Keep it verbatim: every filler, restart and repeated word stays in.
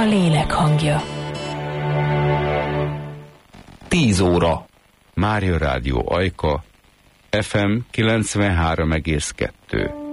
A lélek hangja. tíz óra. Mária Rádió Ajka, ef em kilencvenhárom egész kettő.